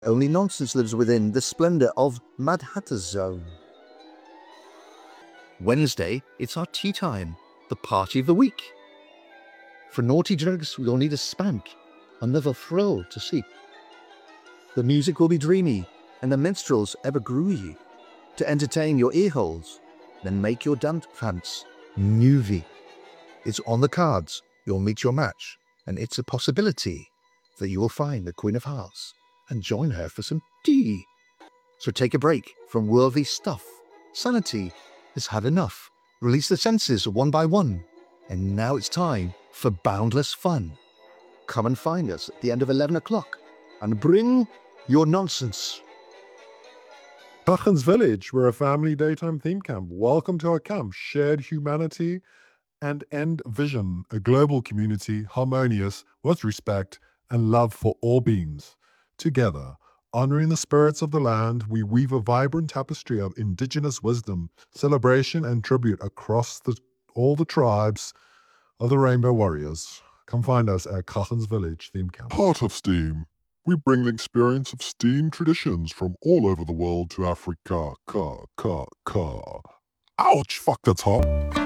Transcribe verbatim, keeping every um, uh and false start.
Only nonsense lives within the splendor of Mad Hatter's Zone. Wednesday, it's our tea time, the party of the week. For naughty drugs, we'll need a spank, another thrill to seek. The music will be dreamy, and the minstrels ever groovy. To entertain your ear holes, then make your dance pants movie. It's on the cards, you'll meet your match, and it's a possibility that you will find the Queen of Hearts and join her for some tea. So take a break from worldly stuff. Sanity has had enough. Release the senses one by one. And now it's time for boundless fun. Come and find us at the end of eleven o'clock and bring your nonsense. Kachens Village, we're a family daytime theme camp. Welcome to our camp. Shared humanity and end vision, a global community harmonious with respect and love for all beings. Together, honoring the spirits of the land, we weave a vibrant tapestry of indigenous wisdom, celebration, and tribute across the, all the tribes of the Rainbow Warriors. Come find us at Kachens Village Theme Camp. Part of STEAM. We bring the experience of STEAM traditions from all over the world to Africa. Ka, ka, ka. Ouch, fuck, that's hot.